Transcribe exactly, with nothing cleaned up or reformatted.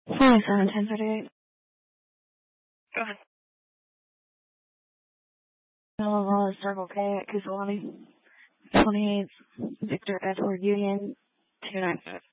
forty-seven, ten thirty-eight. Go ahead. Illinois, Circle K at Kusalani. twenty-eight, Victor Edward Union, two nine five.